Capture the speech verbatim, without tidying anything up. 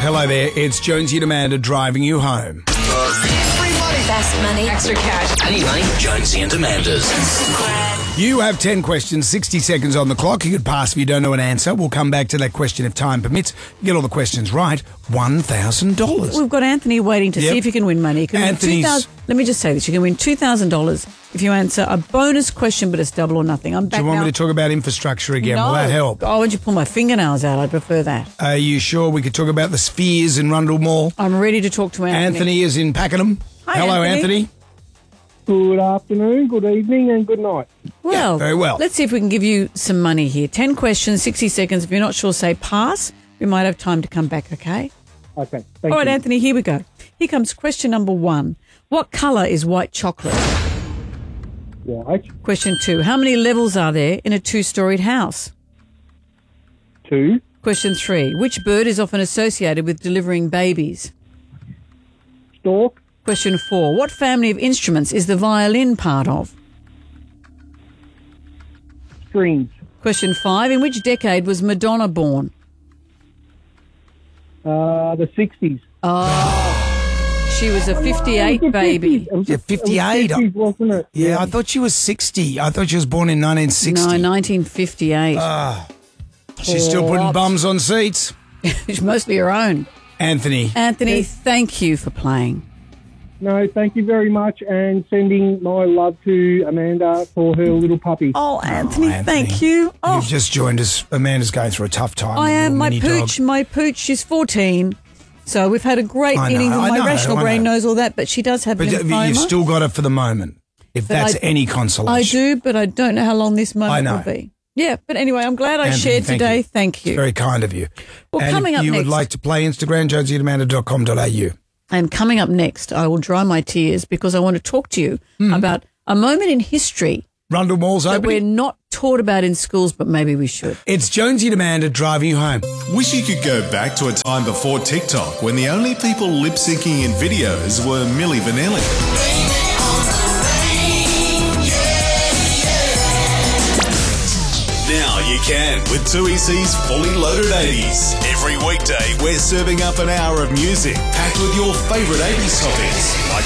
Hello there. It's Jonesy and Amanda driving you home. Fast money. Extra cash. Any money? Jonesy and Amanda's. You have ten questions, sixty seconds on the clock. You could pass if you don't know an answer. We'll come back to that question if time permits. You get all the questions right, one thousand dollars. We've got Anthony waiting to Yep. see if you can win money. You can Anthony's- win two thousand Let me just say this. You can win two thousand dollars if you answer a bonus question, but it's double or nothing. I'm back Do you want now. me to talk about infrastructure again? No. Will that help? Oh, would you pull my fingernails out? I'd prefer that. Are you sure we could talk about the Spheres in Rundle Mall? I'm ready to talk to Anthony. Anthony is in Pakenham. Hi, Hello, Anthony. Anthony. Good afternoon, good evening, and good night. Well, very well. Let's see if we can give you some money here. ten questions, sixty seconds. If you're not sure, say pass. We might have time to come back, okay? Okay, thank All right, you. Anthony, here we go. Here comes question number one. What colour is white chocolate? White, Question two. How many levels are there in a two-storied house? two, Question three. Which bird is often associated with delivering babies? stork, Question four. What family of instruments is the violin part of? strings, Question five. In which decade was Madonna born? uh, the sixties. She was a fifty-eight baby. It was, Yeah, it was fifty-eight. fifties, wasn't it? Yeah, I thought she was sixty. I thought she was born in nineteen sixty. No, nineteen fifty-eight. She's still putting What? bums on seats. It's mostly her own. Anthony. Anthony, thank you for playing. No, thank you very much, and sending my love to Amanda for her little puppy. Oh, Anthony, Oh, Anthony. thank you. Oh, You've just joined us. Amanda's going through a tough time. I with a am. little My mini pooch, dog. my pooch, she's fourteen. So we've had a great I know, innings. and I My know, rational I brain know. knows all that, but she does have But lymphoma. you've still got it for the moment, if But that's I- any consolation. I do, but I don't know how long this moment I know. will be. Yeah, but anyway, I'm glad I Anthony, shared thank today. you. Thank you. It's very kind of you. Well, and coming if up you next- would like to play Instagram, jonesy and amanda dot com dot a u. And coming up next, I will dry my tears because I want to talk to you Hmm. about a moment in history Rundle Mall's that we're opening. not taught about in schools, but maybe we should. It's Jonesy and Amanda driving you home. Wish you could go back to a time before TikTok when the only people lip syncing in videos were Milli Vanilli. Now you can with two E C's Fully Loaded eighties. Every weekday, we're serving up an hour of music packed with your favourite eighties topics like